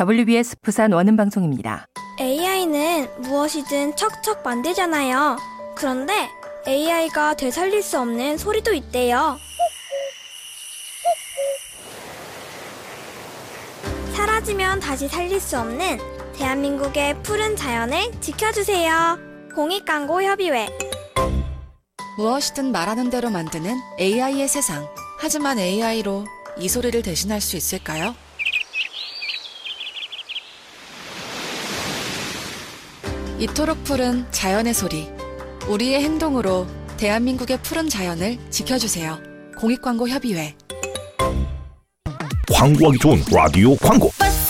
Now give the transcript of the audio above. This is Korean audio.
WBS 부산 원음방송입니다. AI는 무엇이든 척척 만들잖아요. 그런데 AI가 되살릴 수 없는 소리도 있대요. 사라지면 다시 살릴 수 없는 대한민국의 푸른 자연을 지켜주세요. 공익광고협의회. 무엇이든 말하는 대로 만드는 AI의 세상. 하지만 AI로 이 소리를 대신할 수 있을까요? 이토록 푸른 자연의 소리. 우리의 행동으로 대한민국의 푸른 자연을 지켜주세요. 공익광고협의회. 광고하기 좋은 라디오 광고.